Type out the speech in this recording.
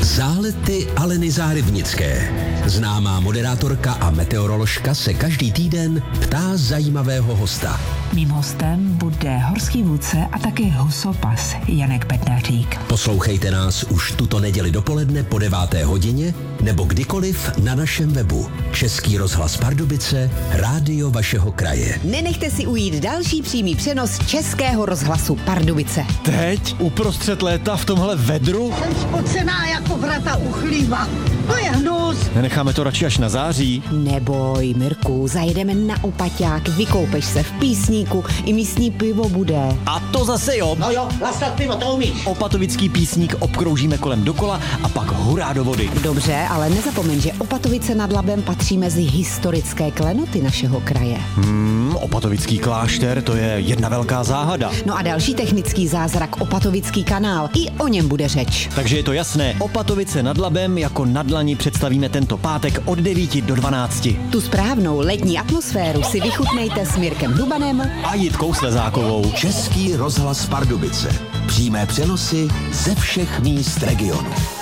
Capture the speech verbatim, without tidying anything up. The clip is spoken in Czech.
Zálety Aleny Zárybnické. Známá moderátorka a meteoroložka se každý týden ptá zajímavého hosta. Mým hostem bude horský vůdce a taky husopas Janek Bednářík. Poslouchejte nás už tuto neděli dopoledne po deváté hodině nebo kdykoliv na našem webu. Český rozhlas Pardubice, rádio vašeho kraje. Nenechte si ujít další přímý přenos Českého rozhlasu Pardubice. Teď? Uprostřed léta v tomhle vedru? Jsem spocená jako vrata u chlíva. To je hnus. Nenecháme to radši až na září? Neboj, Mirku, zajedeme na Opaťák, vykoupeš se v Písníku, i místní pivo bude. A to zase jo. No jo, lastat pivo, to umíš. Opatovický Písník obkroužíme kolem dokola a pak hurá do vody. Dobře, ale nezapomeň, že Opatovice nad Labem patří mezi historické klenoty našeho kraje. Hmm, Opatovický klášter, to je jedna velká záhada. No a další technický zázrak Opatovický kanál, i o něm bude řeč. Takže je to jasné, Opatovice nad Labem jako na dlani představíme tento pátek od devíti do dvanácti. Tu správnou letní atmosféru si vychutnejte s Mirkem Hrubanem A Jitkou Slezákovou. Český rozhlas Pardubice. Přímé přenosy ze všech míst regionu.